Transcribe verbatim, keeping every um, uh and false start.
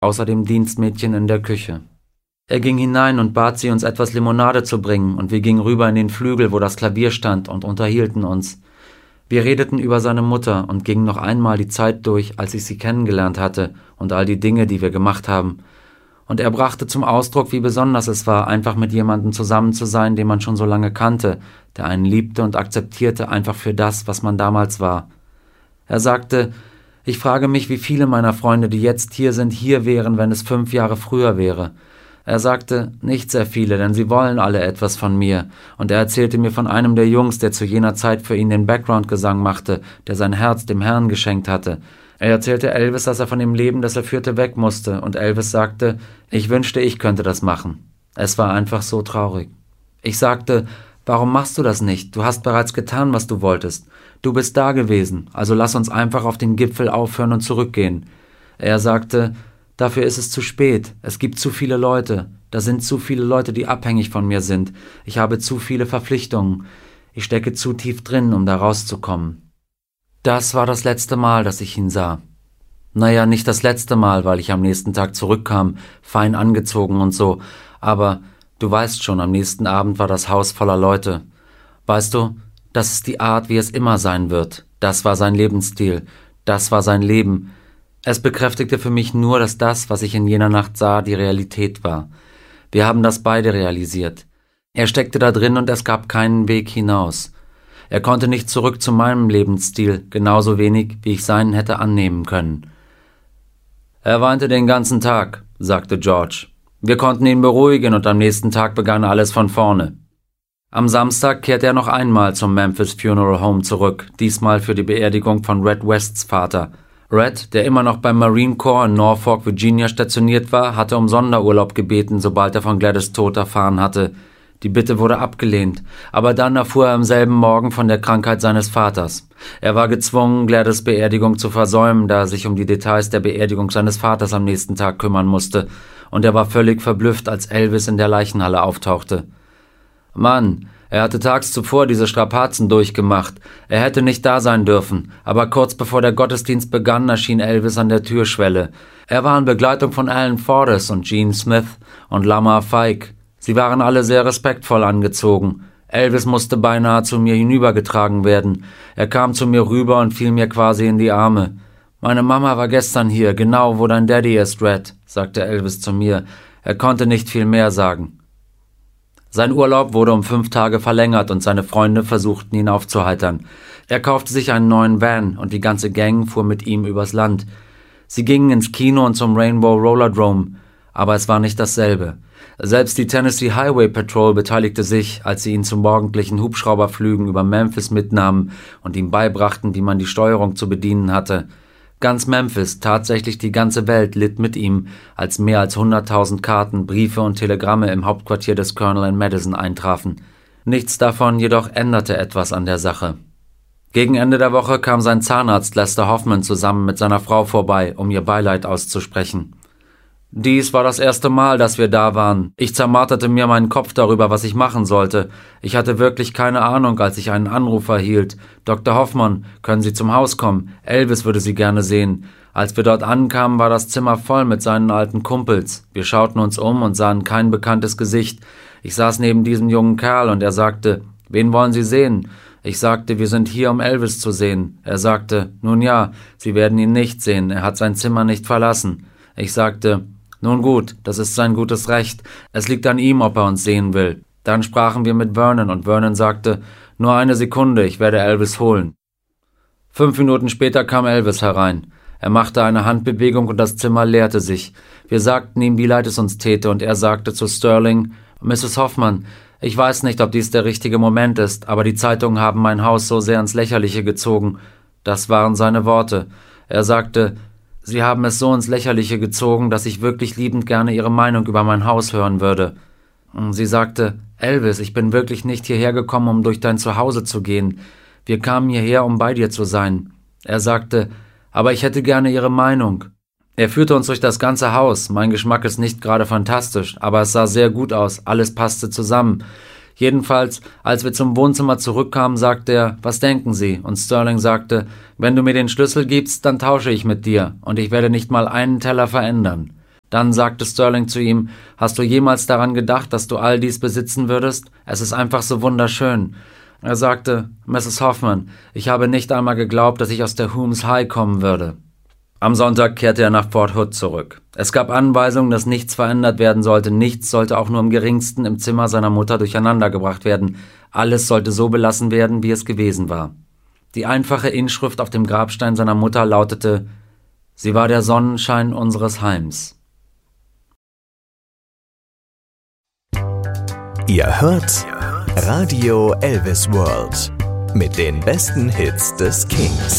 außer dem Dienstmädchen in der Küche. Er ging hinein und bat sie, uns etwas Limonade zu bringen, und wir gingen rüber in den Flügel, wo das Klavier stand, und unterhielten uns. Wir redeten über seine Mutter und gingen noch einmal die Zeit durch, als ich sie kennengelernt hatte, und all die Dinge, die wir gemacht haben. Und er brachte zum Ausdruck, wie besonders es war, einfach mit jemandem zusammen zu sein, den man schon so lange kannte, der einen liebte und akzeptierte, einfach für das, was man damals war. Er sagte: Ich frage mich, wie viele meiner Freunde, die jetzt hier sind, hier wären, wenn es fünf Jahre früher wäre. Er sagte: Nicht sehr viele, denn sie wollen alle etwas von mir. Und er erzählte mir von einem der Jungs, der zu jener Zeit für ihn den Background-Gesang machte, der sein Herz dem Herrn geschenkt hatte. Er erzählte Elvis, dass er von dem Leben, das er führte, weg musste, und Elvis sagte: Ich wünschte, ich könnte das machen. Es war einfach so traurig. Ich sagte: Warum machst du das nicht? Du hast bereits getan, was du wolltest. Du bist da gewesen, also lass uns einfach auf den Gipfel aufhören und zurückgehen. Er sagte: Dafür ist es zu spät. Es gibt zu viele Leute. Da sind zu viele Leute, die abhängig von mir sind. Ich habe zu viele Verpflichtungen. Ich stecke zu tief drin, um da rauszukommen. Das war das letzte Mal, dass ich ihn sah. Naja, nicht das letzte Mal, weil ich am nächsten Tag zurückkam, fein angezogen und so. Aber du weißt schon, am nächsten Abend war das Haus voller Leute. Weißt du, das ist die Art, wie es immer sein wird. Das war sein Lebensstil. Das war sein Leben. Es bekräftigte für mich nur, dass das, was ich in jener Nacht sah, die Realität war. Wir haben das beide realisiert. Er steckte da drin und es gab keinen Weg hinaus. Er konnte nicht zurück zu meinem Lebensstil, genauso wenig, wie ich seinen hätte annehmen können. Er weinte den ganzen Tag, sagte George. Wir konnten ihn beruhigen und am nächsten Tag begann alles von vorne. Am Samstag kehrte er noch einmal zum Memphis Funeral Home zurück, diesmal für die Beerdigung von Red Wests Vater. Red, der immer noch beim Marine Corps in Norfolk, Virginia stationiert war, hatte um Sonderurlaub gebeten, sobald er von Gladys Tod erfahren hatte. Die Bitte wurde abgelehnt, aber dann erfuhr er am selben Morgen von der Krankheit seines Vaters. Er war gezwungen, Gladys' Beerdigung zu versäumen, da er sich um die Details der Beerdigung seines Vaters am nächsten Tag kümmern musste, und er war völlig verblüfft, als Elvis in der Leichenhalle auftauchte. Mann, er hatte tags zuvor diese Strapazen durchgemacht. Er hätte nicht da sein dürfen, aber kurz bevor der Gottesdienst begann, erschien Elvis an der Türschwelle. Er war in Begleitung von Alan Fordes und Gene Smith und Lamar Fike. Sie waren alle sehr respektvoll angezogen. Elvis musste beinahe zu mir hinübergetragen werden. Er kam zu mir rüber und fiel mir quasi in die Arme. »Meine Mama war gestern hier, genau wo dein Daddy ist, Red«, sagte Elvis zu mir. Er konnte nicht viel mehr sagen. Sein Urlaub wurde um fünf Tage verlängert und seine Freunde versuchten, ihn aufzuheitern. Er kaufte sich einen neuen Van und die ganze Gang fuhr mit ihm übers Land. Sie gingen ins Kino und zum Rainbow Rollerdrome, aber es war nicht dasselbe. Selbst die Tennessee Highway Patrol beteiligte sich, als sie ihn zu morgendlichen Hubschrauberflügen über Memphis mitnahmen und ihm beibrachten, wie man die Steuerung zu bedienen hatte. Ganz Memphis, tatsächlich die ganze Welt, litt mit ihm, als mehr als hunderttausend Karten, Briefe und Telegramme im Hauptquartier des Colonel in Madison eintrafen. Nichts davon jedoch änderte etwas an der Sache. Gegen Ende der Woche kam sein Zahnarzt Lester Hoffman zusammen mit seiner Frau vorbei, um ihr Beileid auszusprechen. Dies war das erste Mal, dass wir da waren. Ich zermarterte mir meinen Kopf darüber, was ich machen sollte. Ich hatte wirklich keine Ahnung, als ich einen Anruf erhielt. Doktor Hoffmann, können Sie zum Haus kommen? Elvis würde Sie gerne sehen. Als wir dort ankamen, war das Zimmer voll mit seinen alten Kumpels. Wir schauten uns um und sahen kein bekanntes Gesicht. Ich saß neben diesem jungen Kerl und er sagte, »Wen wollen Sie sehen?« Ich sagte, wir sind hier, um Elvis zu sehen. Er sagte, »Nun ja, Sie werden ihn nicht sehen. Er hat sein Zimmer nicht verlassen.« Ich sagte, »Nun gut, das ist sein gutes Recht. Es liegt an ihm, ob er uns sehen will.« Dann sprachen wir mit Vernon und Vernon sagte, »Nur eine Sekunde, ich werde Elvis holen.« Fünf Minuten später kam Elvis herein. Er machte eine Handbewegung und das Zimmer leerte sich. Wir sagten ihm, wie leid es uns täte, und er sagte zu Sterling, »Misses Hoffmann, ich weiß nicht, ob dies der richtige Moment ist, aber die Zeitungen haben mein Haus so sehr ins Lächerliche gezogen.« Das waren seine Worte. Er sagte, »Sie haben es so ins Lächerliche gezogen, dass ich wirklich liebend gerne Ihre Meinung über mein Haus hören würde.« Sie sagte, »Elvis, ich bin wirklich nicht hierher gekommen, um durch dein Zuhause zu gehen. Wir kamen hierher, um bei dir zu sein.« Er sagte, »Aber ich hätte gerne Ihre Meinung.« Er führte uns durch das ganze Haus. Mein Geschmack ist nicht gerade fantastisch, aber es sah sehr gut aus, alles passte zusammen. Jedenfalls, als wir zum Wohnzimmer zurückkamen, sagte er, »Was denken Sie?« Und Sterling sagte, »Wenn du mir den Schlüssel gibst, dann tausche ich mit dir, und ich werde nicht mal einen Teller verändern.« Dann sagte Sterling zu ihm: »Hast du jemals daran gedacht, dass du all dies besitzen würdest? Es ist einfach so wunderschön.« Er sagte: »Misses Hoffman, ich habe nicht einmal geglaubt, dass ich aus der Humes High kommen würde.« Am Sonntag kehrte er nach Fort Hood zurück. Es gab Anweisungen, dass nichts verändert werden sollte, nichts sollte auch nur im geringsten im Zimmer seiner Mutter durcheinandergebracht werden, alles sollte so belassen werden, wie es gewesen war. Die einfache Inschrift auf dem Grabstein seiner Mutter lautete: »Sie war der Sonnenschein unseres Heims.« Ihr hört Radio Elvis World mit den besten Hits des Kings.